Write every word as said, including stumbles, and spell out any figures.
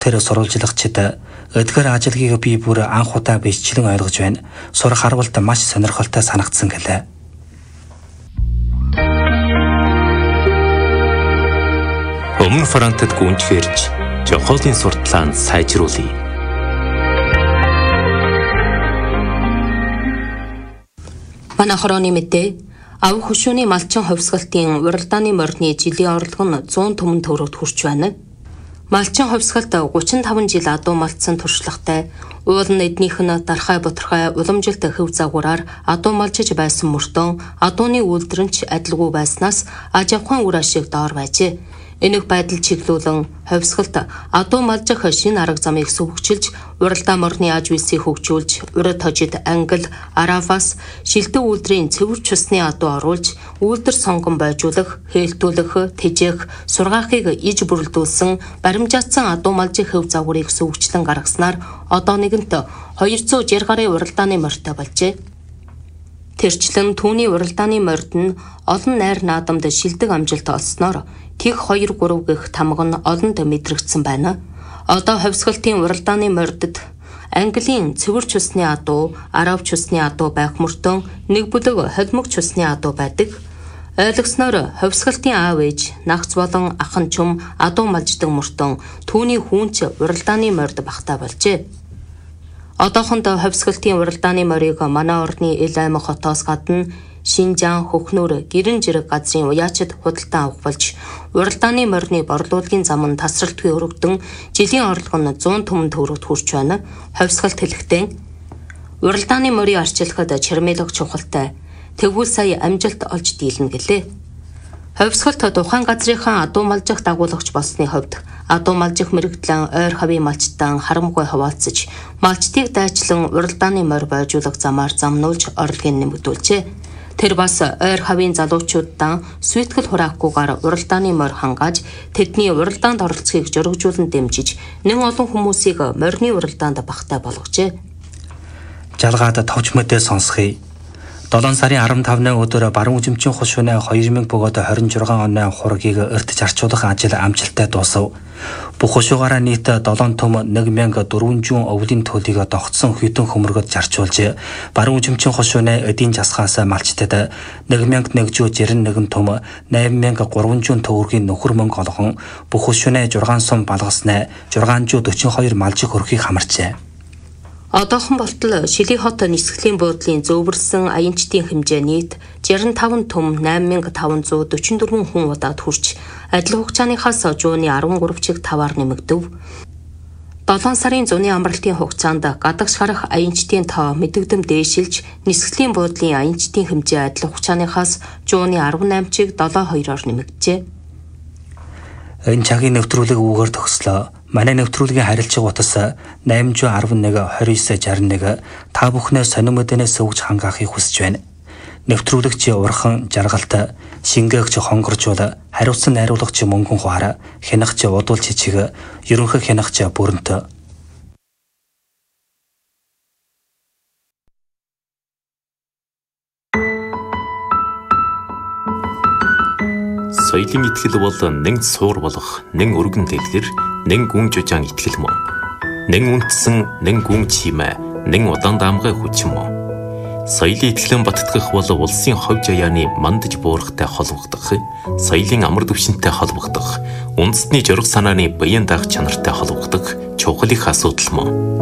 Тэр сурвалжлагчид эдгээр ажилгийг би бүр анх удаа бичлэн ойлгож байна. Сурах харвалт маш сонирхолтой санагдсан гэлээ. Өмнө Франтад гүнжгэрж Жохолын сурталаанд сайжруулъя. Манай хорооны мэдээ ав хөшөөний малчин ховсгалтын уралдааны морины жилийн орлого нь зуун түмэн төгрөгт хүрч байна. Малчин ховсгалт гучин таван жил адуу малцсан туршлагатай уул нь эднийх нь дархай бутархай уламжилт хөв загвараар адуу малчиж байсан мөртөө адууны үйлдвэрч адилгүй байснаас аж ахуйн үр ашиг доор байжээ. Энэг байдал чиглүүлэн ховсгалт адуу малжих шинэ арга замыг сөвөгчилж уралдаан морны аж үйлсийг хөгжүүлж урд хожид англи араваас шилдэг үйлдвэрийн цэвэр чусны адуу оруулж үйлдвэр сонгон бойжуулах, хээлтүүлэх, тэжээх, сургаахыг иж бүрэлдүүлсэн баримжаатсан адуу малжих хөв загварыг сөвөгчлэн гаргаснаар одоо нэгэнт хоёрцоо жир гарын уралдааны морьтой болжээ. Тэрчлэн түүний уралдааны морьд нь олон найр наадамд шилдэг амжилт олсноор тэг хоёр гурав гэх тамга нь олонд мэдрэгдсэн байна. Одоо ховсгалтын уралдааны морьдод Английн цэвэр чусны адуу, арав чусны адуу байх мөртөө нэг бүлэг холимог чусны адуу байдаг. Ойлгосноор ховсгалтын аав ээж, нагц болон ахан чум адуу малждаг мөртөө түүний хүүнч уралдааны морьд багтаа болжээ. Одоохондоо ховсгалтын уралдааны морийг манай орны ил аймаг хотоос гадна Шинжаан, Хөхнөр, Гэрэн зэрэг газрын уяачид худалдан авах болж уралдааны морины борлуулалтын зам нь тасралтгүй өргөдөн жилийн орлого нь зуун түмэн төгрөгт хүрч байна. Ховсгалт хэлэхдээ уралдааны морийг арчилахад чармайлах чухалтай. Тэгвэл сая амжилт олж дийлнэ гэлээ. Ховсгалт тухайн газрынхаа адуу малжих дагуулагч болсны хувьд адуу малжих мэрэгдлэн ойр хавийн малчтан харамгүй хаваалцаж малчтыг дайчлан уралдааны морь бойжуулах замаар замнуулж орлогыг нэмэгдүүлжээ. Тэр бас ойр хавийн залуучуудаа сүйтгэл хураахгүйгээр уралдааны морь хангааж тэдний уралдаанд оролцохыг жөргөжүүлэн дэмжиж нэн олон хүмүүсийг морины уралдаанд багтай болгожээ. Жалгаад товч мэдээ сонсхий. долоон сарын арван тавны өдөр баруун үзэмчин хушууны хоёр мянга бөгөөд хорин зургаан оны хургийг өртөж арчуулах ажил амжилттай дуусав. Бүх хушуугаараа нийт долоон том нэг мянга дөрвөнжүүн өвлийн төлийг догтсон хүйтэн хөмөргөд зарчуулжээ. Баруун үзэмчин хушууны эдийн засгаас малчтад нэг мянга нэгжүү жирэн нэгэн том найман мянга гурванжүүн төгрөгийн нөхөр мөнгө олгон бүх хушууны жургаан сум балгаснаа жургаанжүү дөчөн хоёр малжих хөрхийг хамарчээ. Одоохон болтол Шили хот нисгэлийн буудлын зөөвөрсөн аянчдын хэмжээ нийт жирэн таван том найман мянга таван зуун дөрвөн дөрвөн хүн удаад хүрч адил хугацааныхаас жууны арван гурав чиг таваар нэмэгдэв. долоон сарын зуны амралтын хугацаанд гадагш харах аянчдын тоо мэдэгдэм дээшилж нисгэлийн буудлын аянчдын хэмжээ адил хугацааныхаас жууны арван найман чиг долоо хоёроор нэмэгджээ. Энэ цагийн нэвтрүүлэг үүгээр төгслөө. Манай нэвтрүүлгийн харилцаг утас найман арван нэг двадцать девять шестьдесят один та бүхнээ сонин мэдэнээс өгж хангаахыг хүсэж байна. Нэвтрүүлэгч урхан жаргалт, шингээгч хонгоржуул, хариуцсан найруулагч мөнгөн хуара, хянагч удуул чичиг, ерөнхий хянагч бүрэнт. Соёлын итгэл бол нэг суур болох, нэг өргөн дэлгэр, нэг гүн жужаан итгэл мөн. Нэг үнтсэн, нэг гүн чимээ, нэг удаан даамгай хүч мөн. Соёлын итгэлэн баттгах бол улсын ховж аяаны мандаж буурахтай холбогдох, соёлын амар түвшинтэй холбогдох, үндэсний жорох санааны баян даах чанартай холбогдох чухал их асуудал мөн.